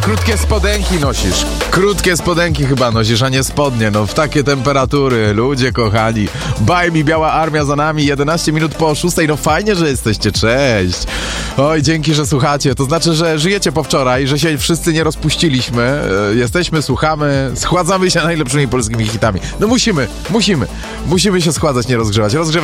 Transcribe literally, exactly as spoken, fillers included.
krótkie spodenki nosisz. Krótkie spodenki chyba nosisz, a nie spodnie. No w takie temperatury, ludzie kochani. Baj mi, Biała Armia za nami, jedenaście minut po szóstej. No fajnie, że jesteście, cześć. Oj, dzięki, że słuchacie. To znaczy, że żyjecie po wczoraj, że się wszyscy nie rozpuściliśmy. E, jesteśmy, słuchamy, schładzamy się najlepszymi polskimi hitami. No musimy, musimy. Musimy się schładzać, nie rozgrzewać. Rozgrzewać